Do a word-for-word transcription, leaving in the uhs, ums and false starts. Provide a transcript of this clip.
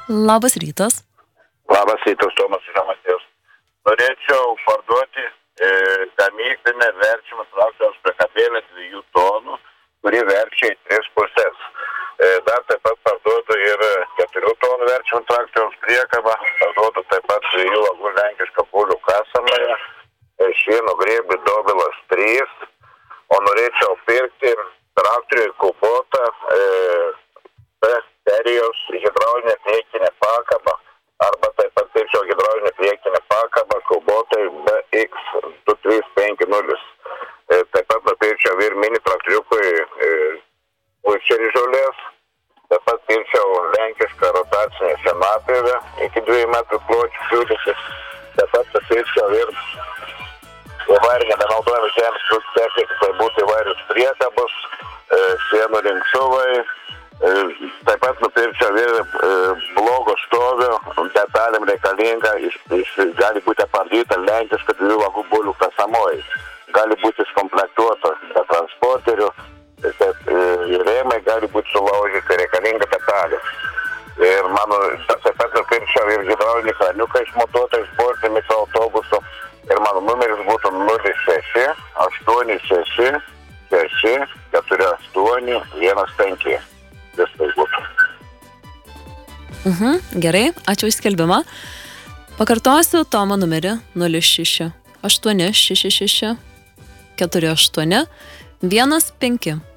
Labas rytas. Labas rytas, Tomas Žemaitijos. Norėčiau parduoti e, gamyklinę verčiamą traktoriaus priekabėlę dviejų tonų, kuri verčia į tris pusės. E, dar taip pat parduodu ir keturių tonų verčiamą traktoriaus priekabą, parduodu taip pat dviejų vagų lenkišką pūlių kasamąją, e, šieno grėbį Dobilas trys, o norėčiau pirkti traktoriui Kubota e, serijos hidraulinę priekinę pakabą, arba taip pat pirkčiau hidraulinę priekinę pakabą Kubotai B X du trys penki nulis. E, taip pat nupirkčiau ir mini traktoriukui e, Ulčerį žolės, taip pat pirkčiau lenkišką rotacinę senapėvę iki dviejų metrų pločių pjūdėsi, taip pat nupirkčiau ir įvairinę nenaudojami žemės ūkio techniką, tai būtų įvairius priekabus, e, sienų rinktuvai. Taip pat nupirkčiau ir e, blogo stovio detalėm reikalinga, iš, iš, gali būti apardyta lenkiška dviejų vagų bulių kasamoji. Gali būti skomplektuota be transporterių, taip, e, rėmai gali būti sulaužyti, reikalinga detalė. Ir mano, taip pat nupirkčiau ir hidraulinį kraniuką išmontuotą iš sportinio mikroautobuso. Ir mano numeris būtų nulis šeši aštuoni šeši šeši keturi aštuoni vienas penki. Viskas būtų. Mhm, gerai, ačiū už skelbimą. Pakartosiu Tomo numerį nulis šeši aštuoni šeši šeši keturi aštuoni vienas penki.